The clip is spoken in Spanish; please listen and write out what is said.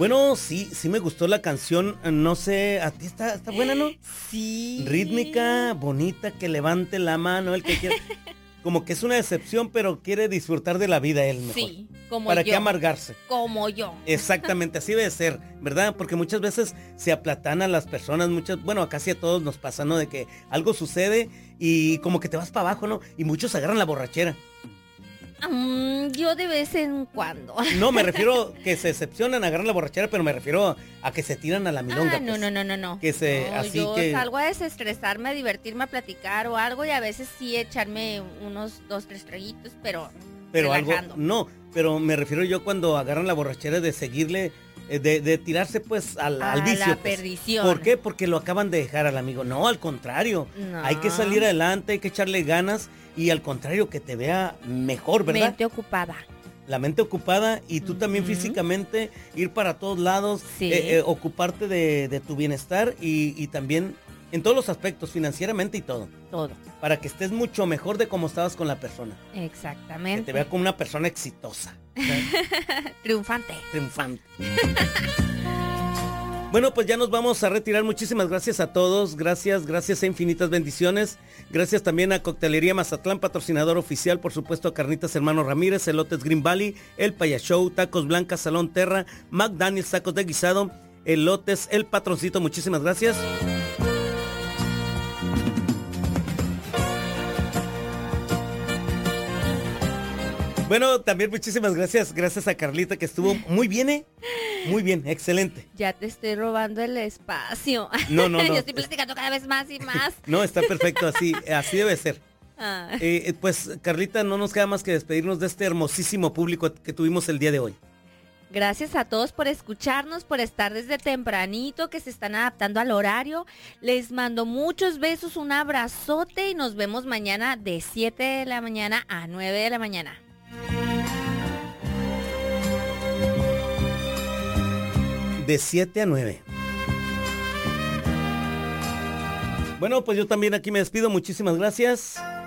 Bueno, sí me gustó la canción. No sé, ¿a ti está buena, no? Sí. Rítmica, bonita, que levante la mano, el que quiera. Como que es una decepción, pero quiere disfrutar de la vida él mejor. Sí, como ¿Para yo. qué amargarse? Como yo. Exactamente, así debe ser, ¿verdad? Porque muchas veces se aplatanan las personas, bueno, casi a todos nos pasa, ¿no? De que algo sucede y como que te vas para abajo, ¿no? Y muchos agarran la borrachera. Yo de vez en cuando. No, me refiero que se decepcionan, agarran la borrachera, pero me refiero a que se tiran a la milonga. No, pues. no. Que se, No, así yo que... salgo a desestresarme, a divertirme, a platicar o algo y a veces sí echarme unos 2, 3 traguitos, pero algo, relajando. no, pero me refiero yo cuando agarran la borrachera de seguirle, de tirarse pues al vicio. La pues. perdición. ¿Por qué? Porque lo acaban de dejar al amigo. No, al contrario. No. Hay que salir adelante, hay que echarle ganas y al contrario que te vea mejor, ¿verdad? Mente ocupada. La mente ocupada y tú también físicamente ir para todos lados, Sí. ocuparte de tu bienestar y también en todos los aspectos, financieramente y todo. Todo. Para que estés mucho mejor de cómo estabas con la persona. Que Exactamente. te vea como una persona exitosa. Triunfante. Triunfante. Bueno, pues ya nos vamos a retirar. Muchísimas gracias a todos. Gracias e infinitas bendiciones. Gracias también a Coctelería Mazatlán, patrocinador oficial, por supuesto a Carnitas Hermano Ramírez, Elotes Green Valley, El Paya Show, Tacos Blancas, Salón Terra, McDaniels, Tacos de Guisado, Elotes, El Patroncito. Muchísimas gracias. Bueno, también muchísimas gracias. Gracias a Carlita que estuvo muy bien, ¿eh? Muy bien, excelente. Ya te estoy robando el espacio. No. Yo estoy platicando cada vez más y más. No, está perfecto, así debe ser. Ah. Pues, Carlita, no nos queda más que despedirnos de este hermosísimo público que tuvimos el día de hoy. Gracias a todos por escucharnos, por estar desde tempranito, que se están adaptando al horario. Les mando muchos besos, un abrazote y nos vemos mañana de 7 de la mañana a 9 de la mañana. De 7 a 9. Bueno, pues yo también aquí me despido. Muchísimas gracias.